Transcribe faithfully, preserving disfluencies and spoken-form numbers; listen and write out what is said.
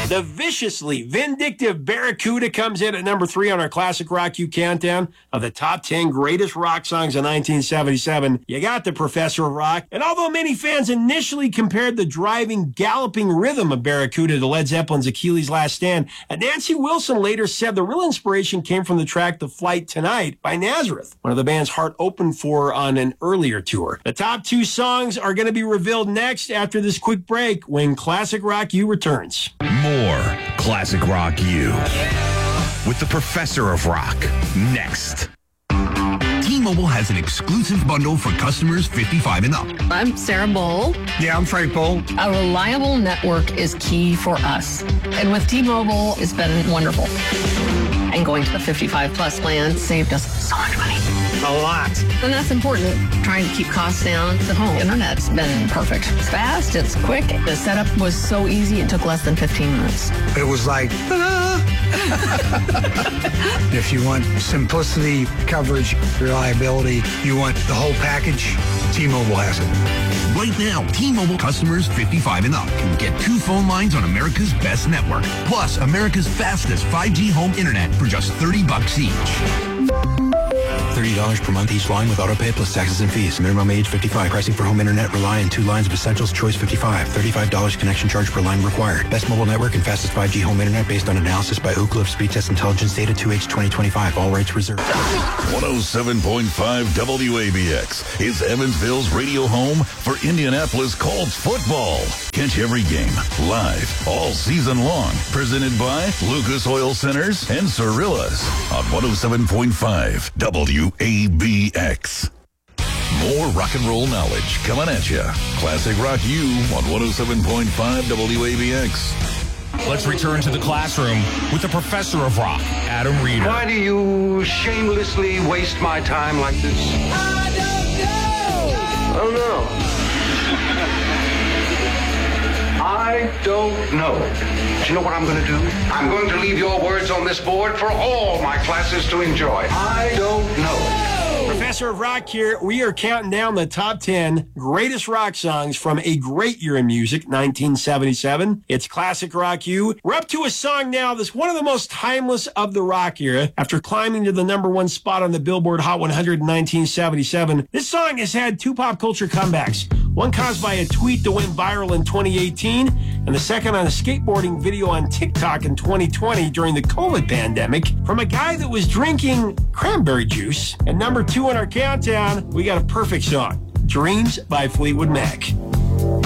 The viciously vindictive Barracuda comes in at number three on our Classic Rock U countdown of the top ten greatest rock songs of nineteen seventy-seven. You got the Professor of Rock. And although many fans initially compared the driving, galloping rhythm of Barracuda to Led Zeppelin's Achilles' Last Stand, Nancy Wilson later said the real inspiration came from the track The Flight Tonight by Nazareth, one of the band's Heart opened for on an earlier tour. The top two songs are going to be revealed next after this quick break when Classic Rock U returns. More Classic Rock U with the Professor of Rock next. T-Mobile has an exclusive bundle for customers fifty-five and up. I'm Sarah Bowl. Yeah, I'm Frank Bowl. A reliable network is key for us. And with T-Mobile, it's been wonderful. And going to the fifty-five plus plan saved us so much money. A lot. And that's important. Trying to keep costs down. The home internet's been perfect. It's fast, it's quick. The setup was so easy, it took less than fifteen minutes. It was like, ah. If you want simplicity, coverage, reliability, you want the whole package, T-Mobile has it. Right now, T-Mobile customers fifty-five and up can get two phone lines on America's best network, plus America's fastest five G home internet for just thirty bucks each. thirty dollars per month each line with autopay plus taxes and fees. Minimum age fifty-five. Pricing for home internet rely on two lines of Essentials Choice fifty-five. thirty-five dollars connection charge per line required. Best mobile network and fastest five G home internet based on analysis by Ookla of Speed Test Intelligence Data two H twenty twenty-five. All rights reserved. one oh seven point five W A B X is Evansville's radio home for Indianapolis Colts football. Catch every game live all season long. Presented by Lucas Oil Centers and Cirillas on one oh seven point five W A B X. More rock and roll knowledge coming at you. Classic Rock U on one oh seven point five W A B X. Let's return to the classroom with the Professor of Rock, Adam Reeder. Why do you shamelessly waste my time like this? I don't know. Oh, no. I don't know. Do you know what I'm going to do? I'm going to leave your words on this board for all my classes to enjoy. I don't know. Professor of Rock here. We are counting down the top ten greatest rock songs from a great year in music, nineteen seventy-seven. It's Classic Rock U. We're up to a song now that's one of the most timeless of the rock era. After climbing to the number one spot on the Billboard Hot one hundred in nineteen seventy-seven, this song has had two pop culture comebacks. One caused by a tweet that went viral in twenty eighteen, and the second on a skateboarding video on TikTok in twenty twenty during the COVID pandemic from a guy that was drinking cranberry juice. And number two on our countdown, we got a perfect song, Dreams by Fleetwood Mac.